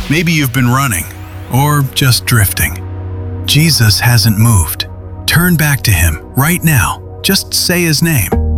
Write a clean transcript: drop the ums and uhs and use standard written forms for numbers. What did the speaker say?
Maybe you've been running, or just drifting. Jesus hasn't moved. Turn back to Him right now. Just say His name.